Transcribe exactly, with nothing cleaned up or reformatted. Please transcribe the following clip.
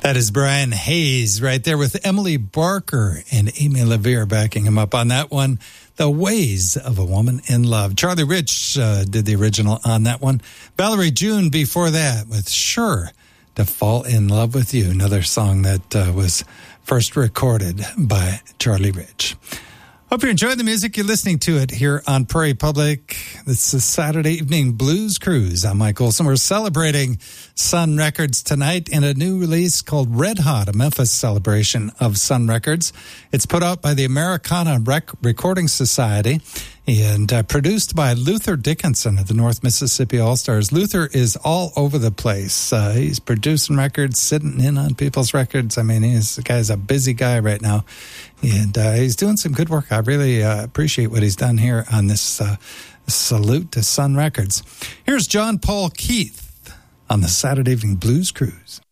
That is Brian Hayes right there with Emily Barker and Amy LaVere backing him up on that one. The Ways of a Woman in Love. Charlie Rich uh, did the original on that one. Valerie June before that with Sure to Fall in Love with You. Another song that uh, was first recorded by Charlie Rich. Hope you're enjoying the music. You're listening to it here on Prairie Public. This is Saturday Evening Blues Cruise. I'm Mike Olson. We're celebrating Sun Records tonight in a new release called Red Hot, a Memphis celebration of Sun Records. It's put out by the Americana Rec- Recording Society and uh, produced by Luther Dickinson of the North Mississippi All-Stars. Luther is all over the place. Uh, he's producing records, sitting in on people's records. I mean, he's, the guy's a busy guy right now. And uh, he's doing some good work. I really uh, appreciate what he's done here on this uh, salute to Sun Records. Here's John Paul Keith on the Saturday Evening Blues Cruise.